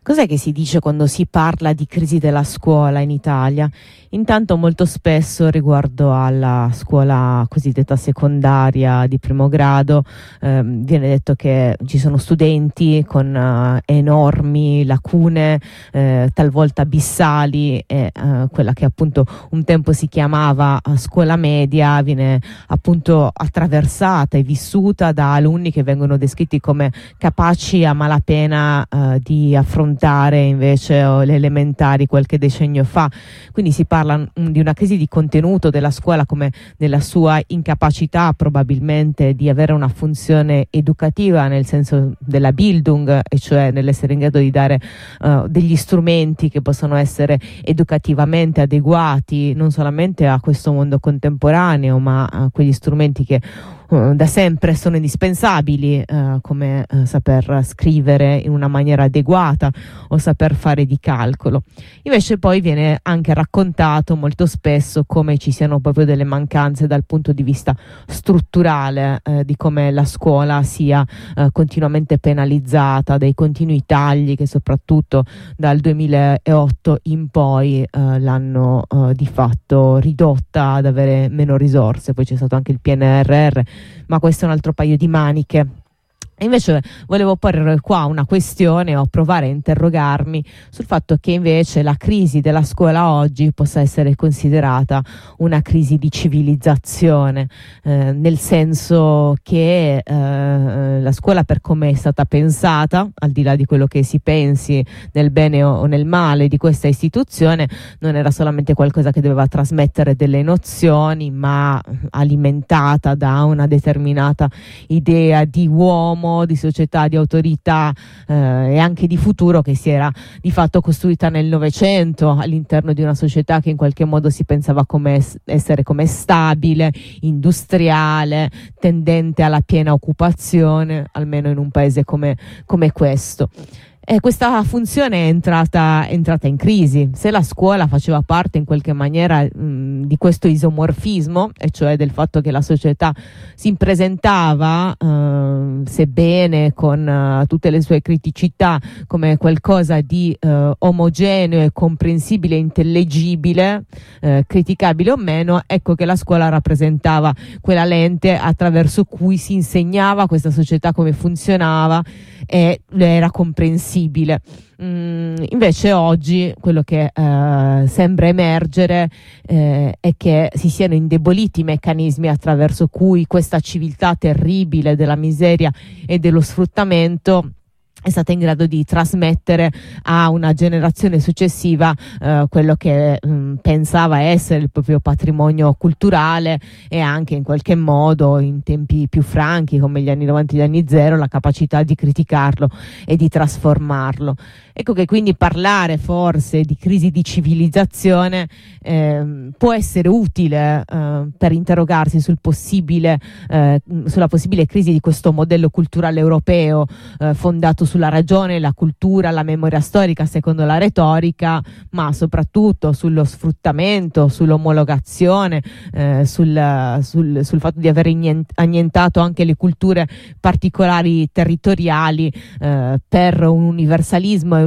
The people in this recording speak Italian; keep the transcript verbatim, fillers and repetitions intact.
Cos'è che si dice quando si parla di crisi della scuola in Italia? Intanto molto spesso riguardo alla scuola cosiddetta secondaria di primo grado ehm, viene detto che ci sono studenti con uh, enormi lacune, eh, talvolta abissali, e uh, quella che appunto un tempo si chiamava uh, scuola media viene appunto attraversata e vissuta da alunni che vengono descritti come capaci a malapena uh, di affrontare invece oh, le elementari qualche decennio fa. Quindi si parla mm, di una crisi di contenuto della scuola, come nella sua incapacità probabilmente di avere una funzione educativa nel senso della Bildung, e cioè nell'essere in grado di dare uh, degli strumenti che possono essere educativamente adeguati non solamente a questo mondo contemporaneo, ma a quegli strumenti che Uh, da sempre sono indispensabili, uh, come uh, saper scrivere in una maniera adeguata o saper fare di calcolo. Invece poi viene anche raccontato molto spesso come ci siano proprio delle mancanze dal punto di vista strutturale, uh, di come la scuola sia uh, continuamente penalizzata, dai continui tagli che soprattutto dal duemilaotto in poi uh, l'hanno uh, di fatto ridotta ad avere meno risorse. Poi c'è stato anche il P N R R, ma questo è un altro paio di maniche. E invece volevo porre qua una questione o provare a interrogarmi sul fatto che invece la crisi della scuola oggi possa essere considerata una crisi di civilizzazione, eh, nel senso che eh, la scuola, per come è stata pensata, al di là di quello che si pensi nel bene o nel male di questa istituzione, non era solamente qualcosa che doveva trasmettere delle nozioni, ma alimentata da una determinata idea di uomo, di società, di autorità eh, e anche di futuro, che si era di fatto costruita nel Novecento all'interno di una società che in qualche modo si pensava come essere come stabile, industriale, tendente alla piena occupazione, almeno in un paese come, come questo. E questa funzione è entrata, è entrata in crisi. Se la scuola faceva parte in qualche maniera mh, di questo isomorfismo, e cioè del fatto che la società si presentava, eh, sebbene con uh, tutte le sue criticità, come qualcosa di uh, omogeneo e comprensibile e intellegibile, eh, criticabile o meno, ecco che la scuola rappresentava quella lente attraverso cui si insegnava questa società come funzionava e era comprensibile. Mm, invece oggi quello che eh, sembra emergere eh, è che si siano indeboliti i meccanismi attraverso cui questa civiltà terribile della miseria e dello sfruttamento è stata in grado di trasmettere a una generazione successiva eh, quello che mh, pensava essere il proprio patrimonio culturale, e anche in qualche modo, in tempi più franchi come gli anni novanta e gli anni zero, la capacità di criticarlo e di trasformarlo. Ecco che quindi parlare forse di crisi di civilizzazione eh, può essere utile eh, per interrogarsi sul possibile, eh, sulla possibile crisi di questo modello culturale europeo eh, fondato sulla ragione, la cultura, la memoria storica secondo la retorica, ma soprattutto sullo sfruttamento, sull'omologazione, eh, sul, sul, sul fatto di aver annientato anche le culture particolari territoriali eh, per un universalismo e